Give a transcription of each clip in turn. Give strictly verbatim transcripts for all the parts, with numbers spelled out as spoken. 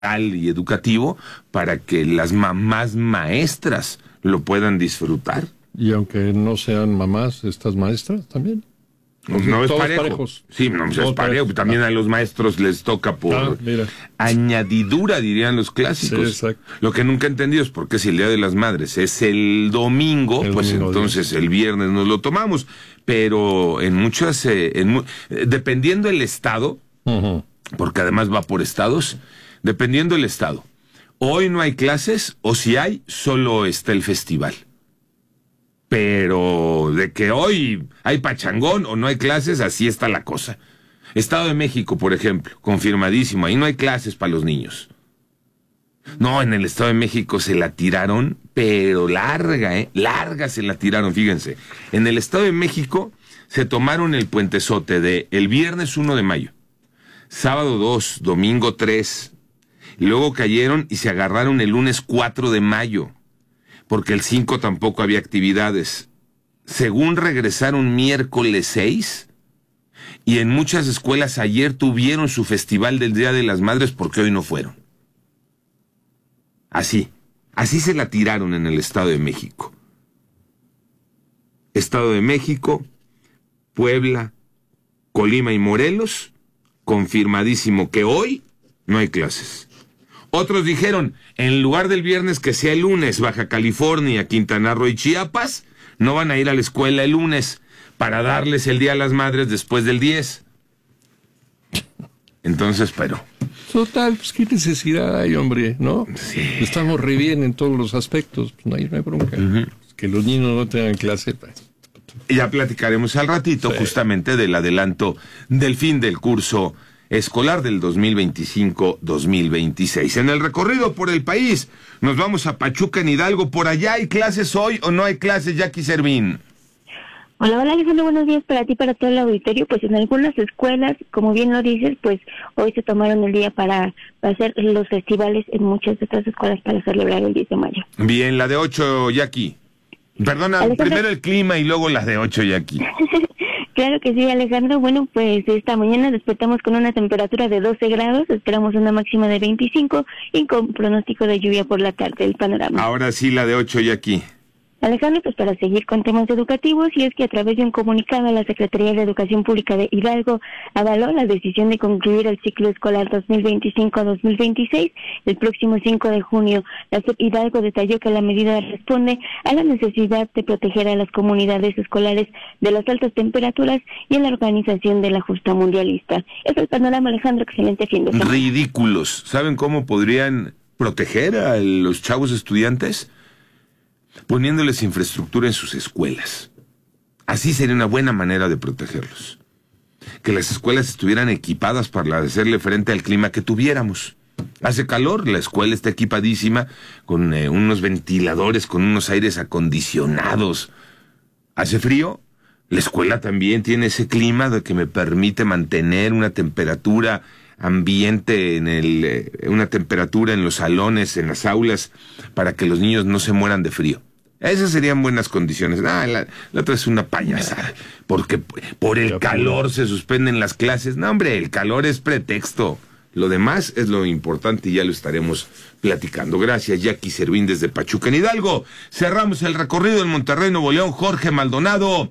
y educativo para que las mamás maestras lo puedan disfrutar. Y aunque no sean mamás, estas maestras también. No, no es parejo. Parejos. Sí, no es parejo. Parejos. También ah. a los maestros les toca por ah, añadidura, dirían los clásicos. Sí, lo que nunca he entendido es por qué si el Día de las Madres es el domingo, el pues domingo entonces día. el viernes nos lo tomamos. Pero en muchas, eh, en, dependiendo el estado, uh-huh. porque además va por estados, dependiendo el estado, hoy no hay clases o si hay, solo está el festival. Pero de que hoy hay pachangón o no hay clases, así está la cosa. Estado de México, por ejemplo, confirmadísimo, ahí no hay clases para los niños. No, en el Estado de México se la tiraron, pero larga, ¿eh? Larga se la tiraron, fíjense. En el Estado de México se tomaron el puentezote de el viernes uno de mayo, sábado dos, domingo tres, y luego cayeron y se agarraron el lunes cuatro de mayo. Porque el cinco tampoco había actividades. Según regresaron miércoles seis, y en muchas escuelas ayer tuvieron su festival del Día de las Madres porque hoy no fueron. Así, así se la tiraron en el Estado de México. Estado de México, Puebla, Colima y Morelos, confirmadísimo que hoy no hay clases. Otros dijeron, en lugar del viernes que sea el lunes, Baja California, Quintana Roo y Chiapas, no van a ir a la escuela el lunes para darles el Día a las Madres después del diez. Entonces, pero... Total, pues qué necesidad hay, hombre, ¿no? Sí. Estamos re bien en todos los aspectos, pues no hay, no hay bronca. Uh-huh. Que los niños no tengan clase. Pues. Ya platicaremos al ratito sí. justamente del adelanto del fin del curso escolar del dos mil veinticinco dos mil veintiséis. En el recorrido por el país, nos vamos a Pachuca, en Hidalgo. ¿Por allá hay clases hoy o no hay clases, Jackie Servín? Hola, hola Alejandro, buenos días para ti, para todo el auditorio. Pues en algunas escuelas, como bien lo dices, pues hoy se tomaron el día para, para hacer los festivales en muchas de estas escuelas para celebrar el diez de mayo. Bien, la de ocho, Jackie. Perdona, Alejandro... primero el clima y luego las de ocho, Jackie. Claro que sí, Alejandro. Bueno, pues esta mañana despertamos con una temperatura de doce grados, esperamos una máxima de veinticinco y con pronóstico de lluvia por la tarde, el panorama. Ahora sí, la de ocho, Jackie. Alejandro, pues para seguir con temas educativos, y es que a través de un comunicado la Secretaría de Educación Pública de Hidalgo avaló la decisión de concluir el ciclo escolar dos mil veinticinco dos mil veintiséis el próximo cinco de junio. La S E P Hidalgo detalló que la medida responde a la necesidad de proteger a las comunidades escolares de las altas temperaturas y en la organización de la justa mundialista. Es el panorama, Alejandro, excelente fin de semana. Ridículos. ¿Saben cómo podrían proteger a los chavos estudiantes? Poniéndoles infraestructura en sus escuelas. Así sería una buena manera de protegerlos. Que las escuelas estuvieran equipadas para hacerle frente al clima que tuviéramos. Hace calor, la escuela está equipadísima con eh, unos ventiladores, con unos aires acondicionados. Hace frío, la escuela también tiene ese clima de que me permite mantener una temperatura ambiente, en el, eh, una temperatura en los salones, en las aulas, para que los niños no se mueran de frío. Esas serían buenas condiciones. Ah, la, la otra es una payasada, porque por el calor se suspenden las clases. No, hombre, el calor es pretexto. Lo demás es lo importante y ya lo estaremos platicando. Gracias, Jackie Servín, desde Pachuca, en Hidalgo. Cerramos el recorrido en Monterrey, Nuevo León. Jorge Maldonado.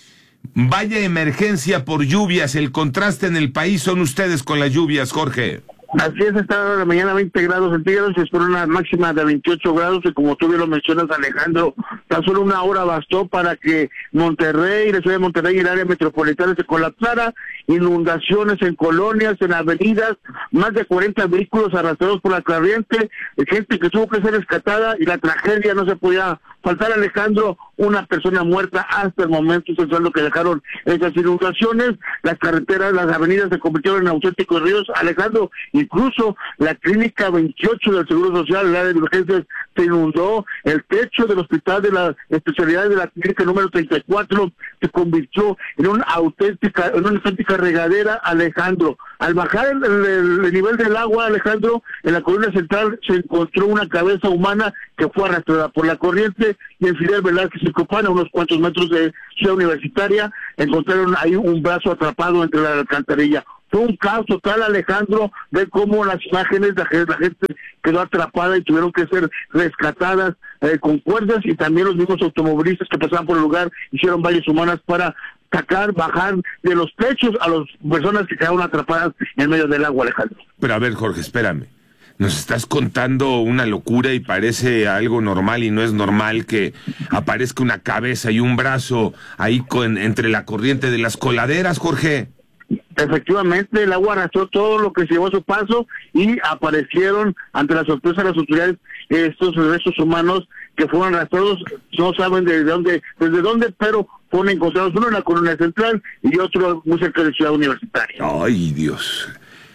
Vaya emergencia por lluvias, el contraste en el país son ustedes con las lluvias, Jorge. Así es, esta hora de la mañana veinte grados centígrados, se espera una máxima de veintiocho grados y como tú bien lo mencionas, Alejandro, tan solo una hora bastó para que Monterrey, la ciudad de Monterrey y el área metropolitana se colapsara, inundaciones en colonias, en avenidas, más de cuarenta vehículos arrastrados por la corriente, gente que tuvo que ser rescatada y la tragedia no se podía faltar, Alejandro, una persona muerta hasta el momento, eso es lo que dejaron esas inundaciones, las carreteras, las avenidas se convirtieron en auténticos ríos, Alejandro. Incluso la clínica veintiocho del Seguro Social, el área de urgencias, se inundó, el techo del hospital de la especialidad de la clínica número treinta y cuatro se convirtió en una auténtica, en una auténtica regadera, Alejandro. Al bajar el, el, el nivel del agua, Alejandro, en la columna central se encontró una cabeza humana que fue arrastrada por la corriente, y en Fidel Velázquez y Copán, a unos cuantos metros de Ciudad Universitaria, encontraron ahí un brazo atrapado entre la alcantarilla. Fue un caos total, Alejandro, de cómo las imágenes, la, la gente quedó atrapada y tuvieron que ser rescatadas eh, con cuerdas, y también los mismos automovilistas que pasaban por el lugar hicieron vallas humanas para sacar, bajar de los techos a las personas que quedaron atrapadas en medio del agua, Alejandro. Pero a ver, Jorge, espérame. Nos estás contando una locura y parece algo normal, y no es normal que aparezca una cabeza y un brazo ahí con, entre la corriente de las coladeras, Jorge. Efectivamente, el agua arrastró todo lo que se llevó a su paso y aparecieron ante la sorpresa de las autoridades estos restos humanos que fueron arrastrados. No saben de dónde, desde dónde, pero fueron encontrados uno en la colonia central y otro muy cerca de Ciudad Universitaria. Ay, Dios.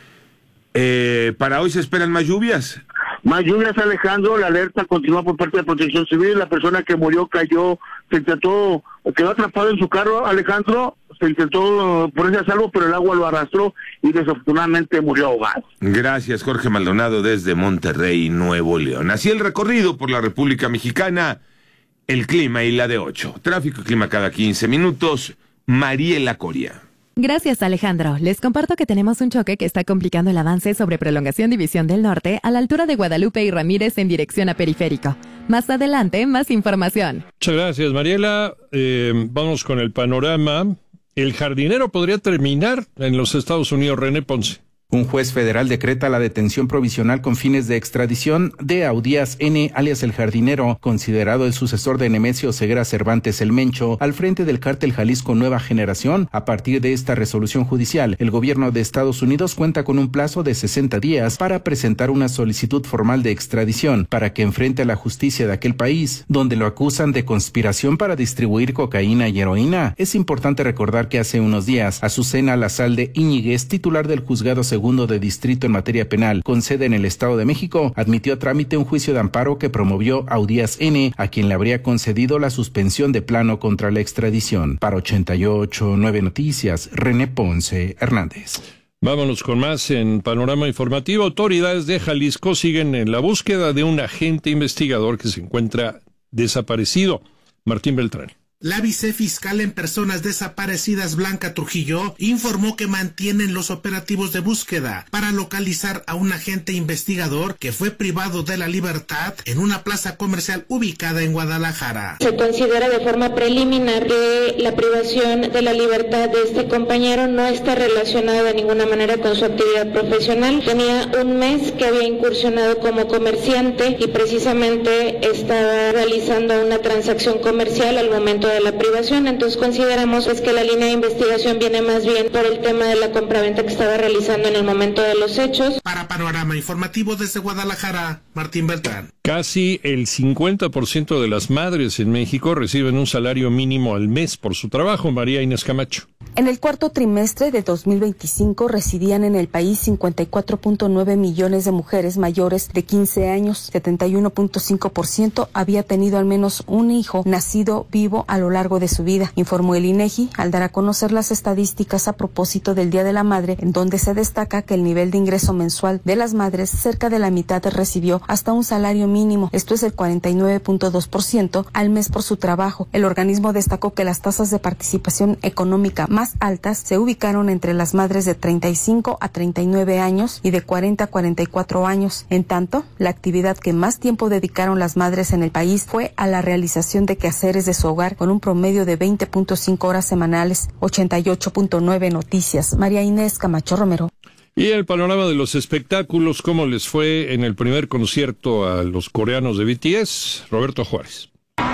Eh, ¿Para hoy se esperan más lluvias? Más lluvias, Alejandro. La alerta continúa por parte de Protección Civil. La persona que murió cayó, se intentó, quedó atrapado en su carro, Alejandro. Se intentó ponerse a salvo, pero el agua lo arrastró y desafortunadamente murió ahogado. Gracias, Jorge Maldonado, desde Monterrey, Nuevo León. Así el recorrido por la República Mexicana. El clima y la de ocho. Tráfico y clima cada quince minutos. Mariela Coria. Gracias, Alejandro. Les comparto que tenemos un choque que está complicando el avance sobre Prolongación División del Norte a la altura de Guadalupe y Ramírez en dirección a Periférico. Más adelante, más información. Muchas gracias, Mariela. Eh, vamos con el panorama. El jardinero podría terminar en los Estados Unidos. René Ponce. Un juez federal decreta la detención provisional con fines de extradición de Audías N., alias El Jardinero, considerado el sucesor de Nemesio Ceguera Cervantes El Mencho, al frente del cártel Jalisco Nueva Generación. A partir de esta resolución judicial, el gobierno de Estados Unidos cuenta con un plazo de sesenta días para presentar una solicitud formal de extradición para que enfrente a la justicia de aquel país, donde lo acusan de conspiración para distribuir cocaína y heroína. Es importante recordar que hace unos días, Azucena Lazalde Íñiguez, titular del juzgado segundo de distrito en materia penal, con sede en el Estado de México, admitió a trámite un juicio de amparo que promovió Audías N., a quien le habría concedido la suspensión de plano contra la extradición. Para ochenta y ocho punto nueve Noticias, René Ponce Hernández. Vámonos con más en Panorama Informativo. Autoridades de Jalisco siguen en la búsqueda de un agente investigador que se encuentra desaparecido. Martín Beltrán. La vicefiscal en personas desaparecidas, Blanca Trujillo, informó que mantienen los operativos de búsqueda para localizar a un agente investigador que fue privado de la libertad en una plaza comercial ubicada en Guadalajara. Se considera de forma preliminar que la privación de la libertad de este compañero no está relacionada de ninguna manera con su actividad profesional. Tenía un mes que había incursionado como comerciante y precisamente estaba realizando una transacción comercial al momento de la privación. Entonces consideramos es que la línea de investigación viene más bien por el tema de la compraventa que estaba realizando en el momento de los hechos. Para Panorama Informativo desde Guadalajara, Martín Beltrán. Casi el cincuenta por ciento de las madres en México reciben un salario mínimo al mes por su trabajo. María Inés Camacho. En el cuarto trimestre de dos mil veinticinco residían en el país cincuenta y cuatro punto nueve millones de mujeres mayores de quince años. setenta y uno punto cinco por ciento había tenido al menos un hijo nacido vivo a lo largo de su vida, informó el INEGI al dar a conocer las estadísticas a propósito del Día de la Madre, en donde se destaca que el nivel de ingreso mensual de las madres, cerca de la mitad recibió hasta un salario mínimo, esto es el cuarenta y nueve punto dos por ciento al mes por su trabajo. El organismo destacó que las tasas de participación económica más más altas se ubicaron entre las madres de treinta y cinco a treinta y nueve años y de cuarenta a cuarenta y cuatro años. En tanto, la actividad que más tiempo dedicaron las madres en el país fue a la realización de quehaceres de su hogar, con un promedio de veinte punto cinco horas semanales. ochenta y ocho punto nueve Noticias, María Inés Camacho Romero. Y el panorama de los espectáculos, ¿cómo les fue en el primer concierto a los coreanos de B T S? Roberto Juárez.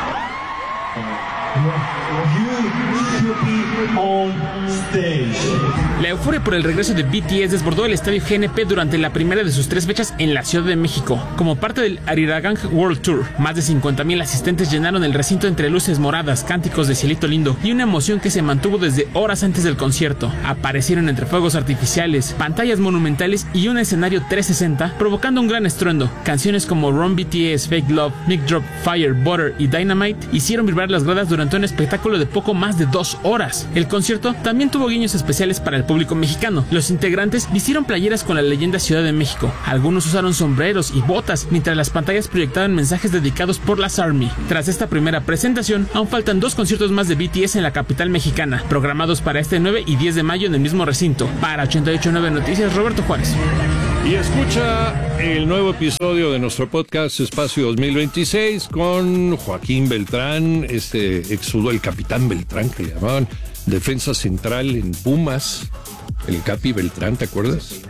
La euforia por el regreso de B T S desbordó el estadio G N P durante la primera de sus tres fechas en la Ciudad de México. Como parte del Arirang World Tour, más de cincuenta mil asistentes llenaron el recinto entre luces moradas, cánticos de cielito lindo y una emoción que se mantuvo desde horas antes del concierto. Aparecieron entre fuegos artificiales, pantallas monumentales y un escenario trescientos sesenta, provocando un gran estruendo. Canciones como Run B T S, Fake Love, Mic Drop, Fire, Butter y Dynamite hicieron vibrar las gradas durante un espectáculo de poco más de dos horas. El concierto también tuvo tuvo guiños especiales para el público mexicano. Los integrantes vistieron playeras con la leyenda Ciudad de México. Algunos usaron sombreros y botas, mientras las pantallas proyectaban mensajes dedicados por las Army. Tras esta primera presentación, aún faltan dos conciertos más de B T S en la capital mexicana, programados para este nueve y diez de mayo en el mismo recinto. Para ochenta y ocho punto nueve Noticias, Roberto Juárez. Y escucha el nuevo episodio de nuestro podcast Espacio dos mil veintiséis con Joaquín Beltrán, este exudó el Capitán Beltrán que le llamaban, defensa central en Pumas, el Capi Beltrán, ¿te acuerdas?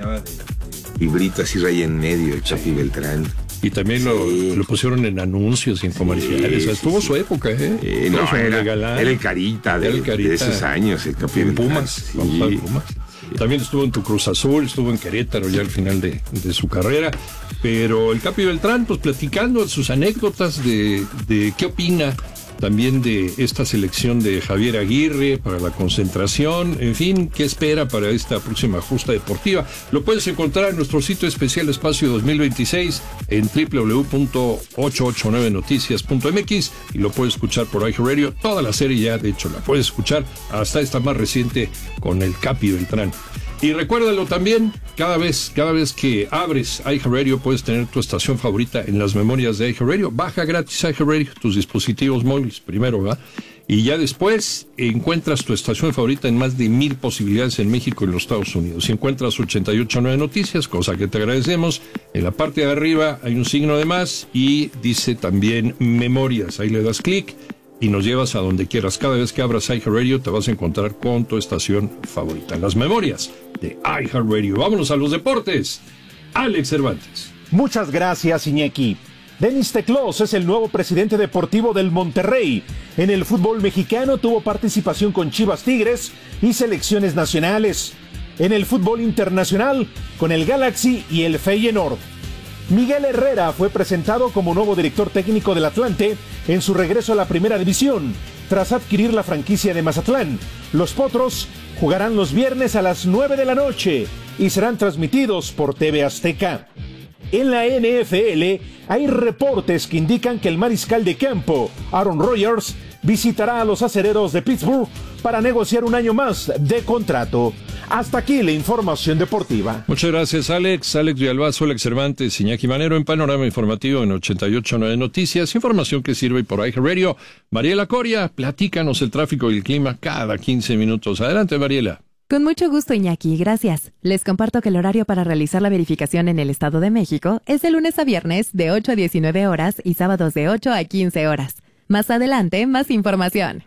Librito así raya en medio, el Capi Beltrán. Y también lo, sí. lo pusieron en anuncios y en comerciales. Sí, o sea, sí, tuvo sí. su época, ¿eh? Eh, no, era, era el carita, de, el carita de esos años, el Capi en Beltrán. Pumas, sí. Pumas. También estuvo en tu Cruz Azul, estuvo en Querétaro ya al final de, de su carrera. Pero el Capi Beltrán, pues platicando sus anécdotas de, de qué opina también de esta selección de Javier Aguirre para la concentración, en fin, qué espera para esta próxima justa deportiva. Lo puedes encontrar en nuestro sitio especial Espacio dos mil veintiséis en doble u doble u doble u punto ochocientos ochenta y nueve noticias punto m x y lo puedes escuchar por iHeartRadio. Toda la serie ya, de hecho, la puedes escuchar hasta esta más reciente con el Capi Beltrán. Y recuérdalo también, cada vez, cada vez que abres iHeartRadio puedes tener tu estación favorita en las memorias de iHeartRadio. Baja gratis iHeartRadio, tus dispositivos móviles primero, ¿verdad? Y ya después encuentras tu estación favorita en más de mil posibilidades en México y en los Estados Unidos. Y encuentras ochenta y ocho punto nueve Noticias, cosa que te agradecemos. En la parte de arriba hay un signo de más y dice también memorias. Ahí le das clic y nos llevas a donde quieras. Cada vez que abras iHeartRadio te vas a encontrar con tu estación favorita. Las memorias de iHeartRadio. Vámonos a los deportes. Alex Cervantes. Muchas gracias, Iñaki. Denis Teclós es el nuevo presidente deportivo del Monterrey. En el fútbol mexicano tuvo participación con Chivas Tigres y selecciones nacionales. En el fútbol internacional, con el Galaxy y el Feyenoord. Miguel Herrera fue presentado como nuevo director técnico del Atlante en su regreso a la primera división, tras adquirir la franquicia de Mazatlán. Los Potros jugarán los viernes a las nueve de la noche y serán transmitidos por T V Azteca. En la N F L hay reportes que indican que el mariscal de campo, Aaron Rodgers, visitará a los acereros de Pittsburgh para negociar un año más de contrato. Hasta aquí la información deportiva. Muchas gracias, Alex. Alex Villalbazo, Alex Cervantes, Iñaki Manero en Panorama Informativo en ochenta y ocho punto nueve Noticias. Información que sirve por iHeartRadio. Mariela Coria, platícanos el tráfico y el clima cada quince minutos. Adelante, Mariela. Con mucho gusto, Iñaki, gracias. Les comparto que el horario para realizar la verificación en el Estado de México es de lunes a viernes de ocho a diecinueve horas y sábados de ocho a quince horas. Más adelante, más información.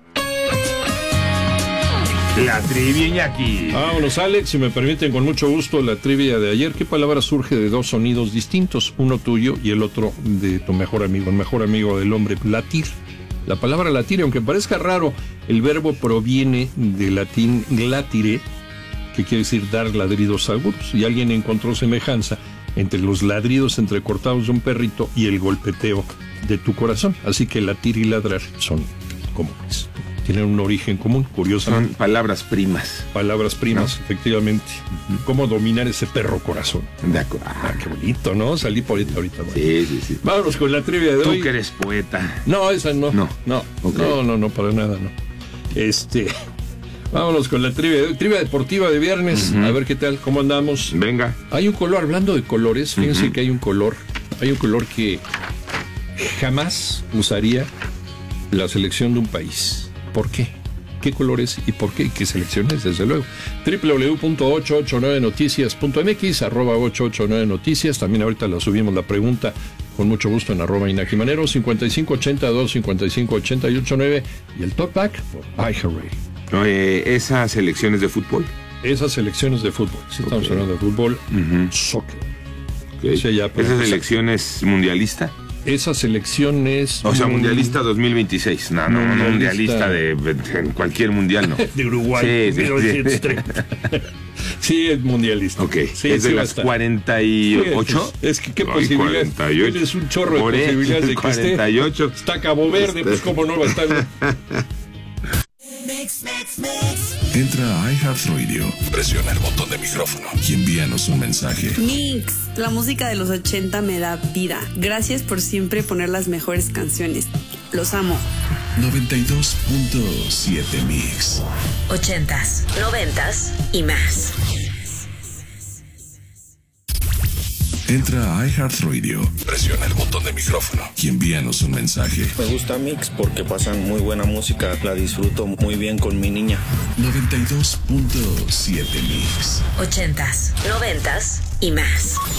La trivia, Iñaki. Vámonos, Alex, si me permiten, con mucho gusto, la trivia de ayer. ¿Qué palabra surge de dos sonidos distintos? Uno tuyo y el otro de tu mejor amigo, el mejor amigo del hombre, latir. La palabra latir, aunque parezca raro, el verbo proviene del latín glatire, que quiere decir dar ladridos agudos, y alguien encontró semejanza entre los ladridos entrecortados de un perrito y el golpeteo de tu corazón. Así que latir y ladrar son comunes. Tienen un origen común, curiosamente. Son palabras primas. Palabras primas, ¿no? Efectivamente. Uh-huh. ¿Cómo dominar ese perro corazón? De acuerdo. Ah, qué bonito, ¿no? Salí por ahorita. ahorita bueno. Sí, sí, sí. Vámonos con la trivia de Tú hoy. Tú que eres poeta. No, esa no. No. No, okay. no, no, no, para nada, no. Este... Vámonos con la trivia de hoy. Trivia deportiva de viernes. Uh-huh. A ver qué tal, cómo andamos. Venga. Hay un color, hablando de colores, fíjense uh-huh. que hay un color. Hay un color que jamás usaría la selección de un país. ¿Por qué? ¿Qué colores y por qué? ¿Qué selecciones? Desde luego. doble u doble u doble u punto ochocientos ochenta y nueve noticias punto m x, arroba ochocientos ochenta y nueve noticias. También ahorita la subimos la pregunta con mucho gusto en arroba Iñaki Manero, cincuenta y cinco ochenta y dos, cincuenta y cinco ochenta y ocho nueve y el Talkback por iHeartRadio. Eh, ¿Esas selecciones de fútbol? Esas selecciones de fútbol. Sí, estamos okay. hablando de fútbol, uh-huh. soccer. Okay. O sea, ya ¿Esas selecciones mundialista? Esa selección es... O sea, mundialista dos mil veintiséis. No, no, mundialista, no mundialista de, de en cualquier mundial, no. De Uruguay. Sí, sí, sí. Sí, es mundialista. Ok, sí, es de sí las cuarenta y ocho. Sí, es que qué posibilidades. Tienes un chorro de posibilidades de que cuarenta y ocho. Esté. Está Cabo Verde, pues cómo no va a estar... Mix, mix, mix. Entra a iHeartRadio, presiona el botón de micrófono y envíanos un mensaje. Mix, la música de los ochenta me da vida. Gracias por siempre poner las mejores canciones. Los amo. noventa y dos punto siete Mix. Ochentas, noventas y más. Entra a iHeartRadio, presiona el botón de micrófono y envíanos un mensaje. Me gusta Mix porque pasan muy buena música, la disfruto muy bien con mi niña. noventa y dos punto siete Mix. Ochentas, noventas y más.